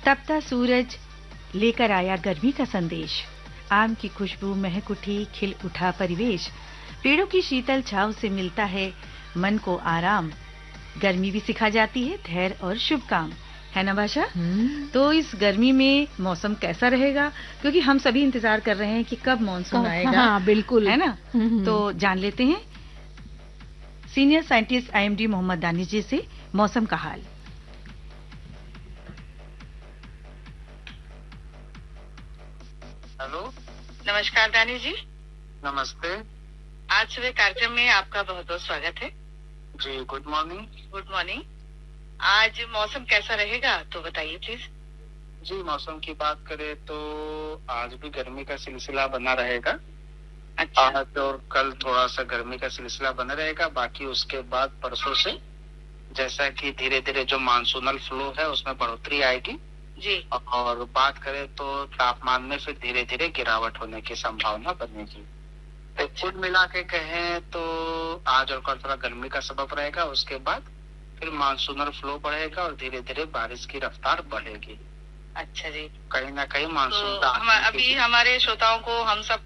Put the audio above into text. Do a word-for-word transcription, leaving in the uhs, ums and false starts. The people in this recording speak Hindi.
तपता सूरज लेकर आया गर्मी का संदेश। आम की खुशबू महक उठी, खिल उठा परिवेश। पेड़ों की शीतल छांव से मिलता है मन को आराम। गर्मी भी सिखा जाती है धैर्य और शुभ काम, है ना भाषा? तो इस गर्मी में मौसम कैसा रहेगा, क्योंकि हम सभी इंतजार कर रहे हैं कि कब मॉनसून आएगा। हाँ, बिल्कुल, है ना? तो जान लेते हैं senior scientist IMD Mohammad Danish जी से मौसम का हाल। हेलो, नमस्कार दानिश जी। नमस्ते आज सुबह कार्यक्रम में आपका बहुत बहुत स्वागत है जी। Good morning. Good morning. आज मौसम कैसा रहेगा तो बताइए प्लीज। जी, मौसम की बात करें तो आज भी गर्मी का सिलसिला बना रहेगा। अच्छा। आज और कल थोड़ा सा गर्मी का सिलसिला बना रहेगा। बाकी उसके बाद परसों से जैसा कि धीरे धीरे जो मानसूनल फ्लो है उसमें बढ़ोतरी आएगी जी। और बात करें तो तापमान में फिर धीरे धीरे गिरावट होने की संभावना बनेगी। तो कुल मिला के कहें तो आज और कल थोड़ा गर्मी का सबब रहेगा। उसके बाद फिर मानसूनल फ्लो बढ़ेगा और धीरे धीरे बारिश की रफ्तार बढ़ेगी। अच्छा जी। कहीं ना कहीं मानसून तो हम, अभी हमारे श्रोताओं को हम सब